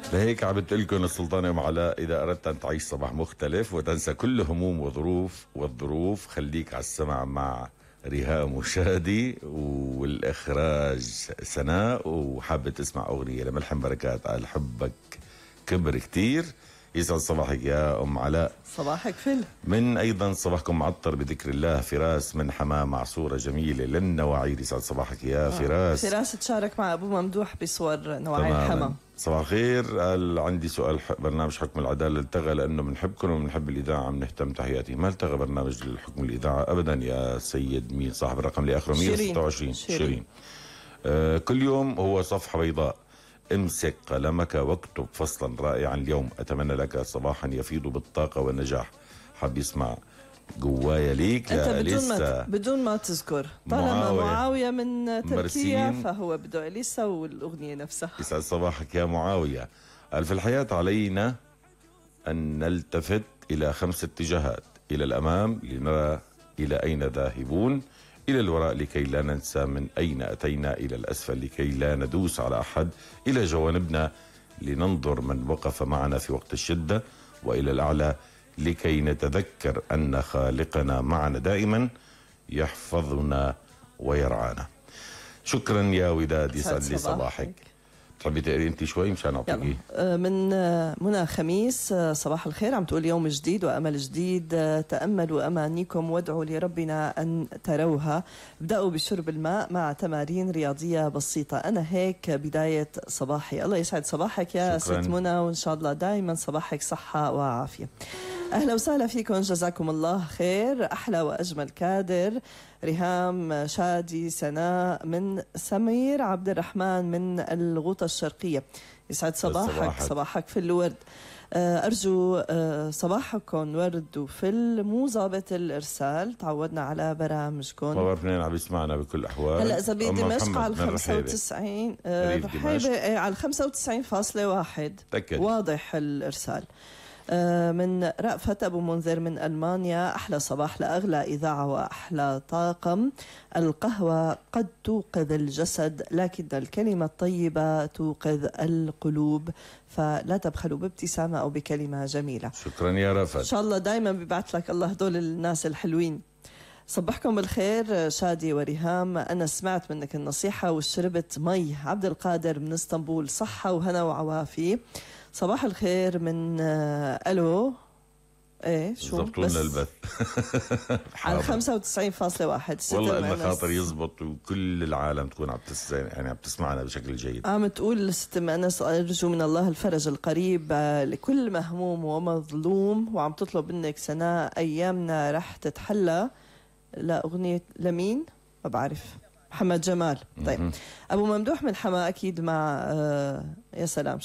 لهيك عبدت لكم السلطانة أم علاء: إذا أردت أن تعيش صباح مختلف وتنسى كل هموم والظروف خليك على السمع مع ريهام وشادي، والإخراج سناء. وحابة تسمع أغنية لملحم بركات قال حبك كبر كتير. يسعد صباحك يا أم علاء. صباحك فل. من أيضا صباحكم معطر بذكر الله. فراس من حمام مع صورة جميلة للنواعير. يسعد صباحك يا فراس. فراس تشارك مع أبو ممدوح بصور نواعي الحمام. صباح الخير. قال عندي سؤال: برنامج حكم العدالة التغى لأنه بنحبكم وبنحب الإذاعة بنهتم. تحياتي. ما التغى برنامج الحكم الإذاعة أبدا يا سيد. مين صاحب الرقم اللي آخره 126؟ شيرين. كل يوم هو صفحة بيضاء. امسك قلمك واكتب فصلا رائعا اليوم. أتمنى لك صباحا يفيض بالطاقة والنجاح. حاب يسمع جوايا ليك. انت بدون ما تذكر، طالما معاوية من تركيا فهو بده اليسا والاغنيه نفسها. يسعد صباحك يا معاوية. قال: في الحياة علينا ان نلتفت الى 5 اتجاهات: الى الامام لنرى الى اين ذاهبون، الى الوراء لكي لا ننسى من اين اتينا، الى الاسفل لكي لا ندوس على احد، الى جوانبنا لننظر من وقف معنا في وقت الشدة، والى الاعلى لكي نتذكر أن خالقنا معنا دائما يحفظنا ويرعانا. شكرا يا وداد. يسعد لي صباحك. تحبي تقري انت شوي مشان اعطيكي؟ من منى خميس: صباح الخير، عم تقول يوم جديد وامل جديد، تاملوا امانيكم وادعوا لربنا ان تروها، ابداوا بشرب الماء مع تمارين رياضيه بسيطه. انا هيك بدايه صباحي. الله يسعد صباحك يا ست منى، وان شاء الله دائما صباحك صحه وعافيه. أهلا وسهلا فيكم، جزاكم الله خير. أحلى وأجمل كادر. ريهام، شادي، سناء من سمير عبد الرحمن من الغوطة الشرقية. يسعد صباحك في الورد. أرجو صباحكم ورد وفل، مو ظابط الإرسال. تعودنا على برامجكم. ما بعرف منين عم يسمعنا بكل الأحوال. هلا إذا بدمشق على 95 رحيبة على 95.1 واضح الإرسال. من رأفت أبو منذر من ألمانيا: أحلى صباح لأغلى إذاعة وأحلى طاقم. القهوة قد توقظ الجسد لكن الكلمة الطيبة توقظ القلوب، فلا تبخلوا بابتسامة أو بكلمة جميلة. شكرا يا رأفت. إن شاء الله دايما بيبعث لك الله هدول الناس الحلوين. صبحكم بالخير شادي وريهام، أنا سمعت منك النصيحة وشربت مي. عبد القادر من اسطنبول: صحة وهنا وعوافي. صباح الخير من ألو. ايه شو زبطوا لنا البث على 95.1. والله إلا خاطر يزبط وكل العالم تكون عم يعني عم تسمعنا بشكل جيد. عم تقول ست أنس: أرجو من الله الفرج القريب لكل مهموم ومظلوم، وعم تطلب منك سناء أيامنا رح تتحلى. لا أغنية لمين؟ ما بعرف. محمد جمال. طيب أبو ممدوح من حما أكيد مع يا سلام.